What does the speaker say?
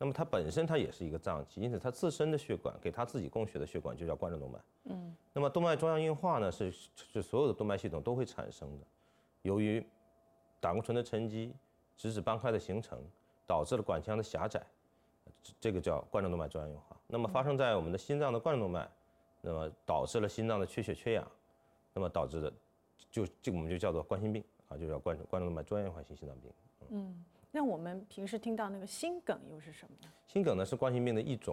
那么它本身它也是一个脏器，因此它自身的血管给它自己供血的血管就叫冠状动脉。那么动脉粥样硬化呢是所有的动脉系统都会产生的，由于胆固醇的沉积、质子斑块的形成，导致了管腔的狭窄，这个叫冠状动脉粥样硬化。那么发生在我们的心脏的冠状动脉，那么导致了心脏的缺血缺氧，那么导致的这个我们就叫做冠心病啊，就叫冠状动脉粥样硬化性心脏病。 那我们平时听到那个心梗又是什么呢？ 心梗呢是冠心病的一种，